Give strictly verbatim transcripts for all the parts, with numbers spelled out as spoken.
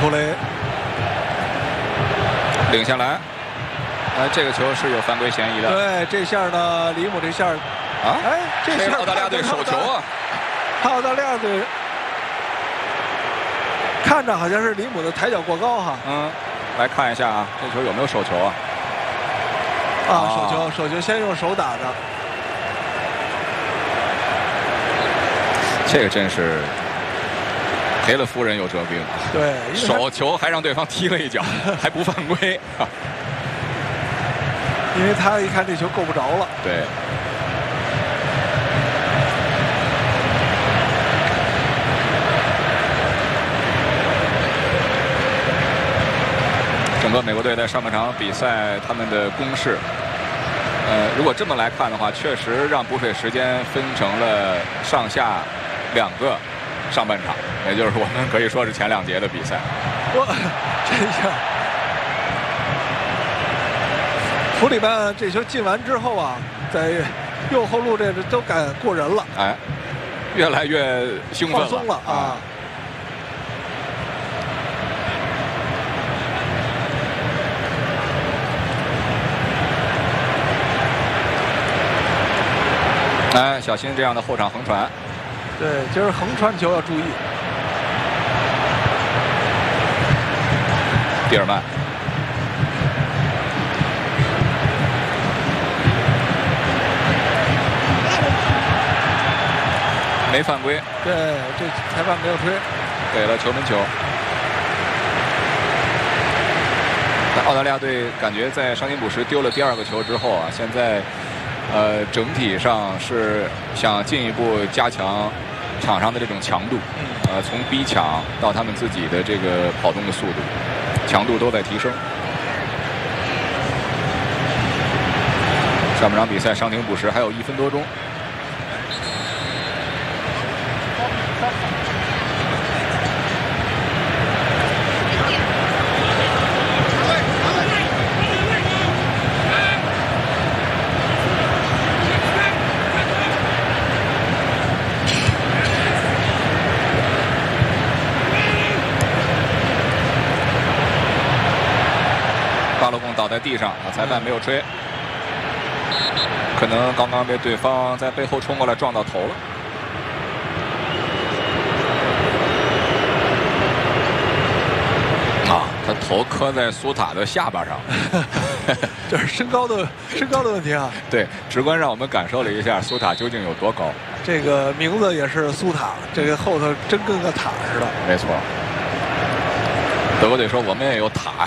图雷领下来。哎，这个球是有犯规嫌疑的。 对，这下呢，里姆这下啊， 哎，这下澳大利亚队手球啊， 澳大利亚队看着好像是里姆的抬脚过高哈。 嗯，来看一下啊，这球有没有手球啊？ 啊，手球，手球先用手打的。 这个真是赔了夫人又折兵。 对， 手球还让对方踢了一脚，还不犯规。 因为他一看这球够不着了。 对。整个美国队在上半场比赛他们的攻势，呃，如果这么来看的话，确实让补水时间分成了上下两个上半场，也就是我们可以说是前两节的比赛。 我这下。弗里曼这球进完之后啊，在右后路这都敢过人了， 哎，越来越兴奋了， 放松了啊！ 哎，小心这样的后场横传。 对，今儿横传球要注意。 蒂尔曼。没犯规， 对，这裁判没有吹， 给了球门球。那澳大利亚队感觉在伤停补时丢了第二个球之后啊，现在呃整体上是想进一步加强场上的这种强度，呃，从逼抢到他们自己的这个跑动的速度，强度都在提升。上半场比赛伤停补时还有一分多钟。巴洛贡倒在地上，啊，裁判没有吹，可能刚刚被对方在背后冲过来撞到头了。啊，他头磕在苏塔的下巴上， 这是身高的身高的问题啊。 对，直观让我们感受了一下苏塔究竟有多高。 这个名字也是苏塔，这个后头真跟个塔似的。 没错。德国队说我们也有塔。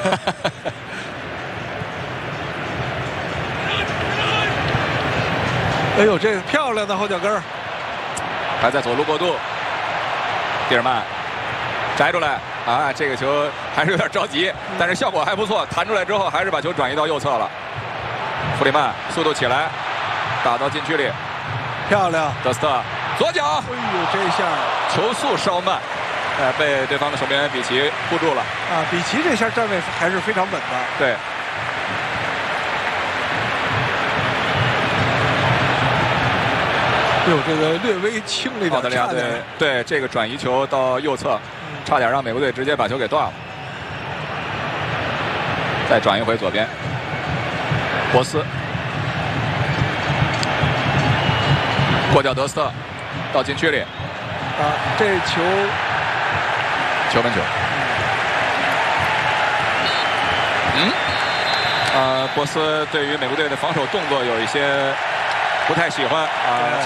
哎呦，这个漂亮的后脚跟儿， 还在左路过渡，蒂尔曼摘出来啊！这个球还是有点着急，但是效果还不错，弹出来之后还是把球转移到右侧了。弗里曼速度起来，打到禁区里， 漂亮！ 德斯特左脚， 哎呦，这下球速稍慢，呃，被对方的守门员比奇护住了。 啊，比奇这下站位还是非常稳的。 对。 有这个略微轻了一点， 澳大利亚队对这个转移球到右侧，差点让美国队直接把球给断了。再转一回左边，博斯过掉德斯特，到禁区里， 啊，这球球门球。嗯，呃，博斯对于美国队的防守动作有一些不太喜欢啊。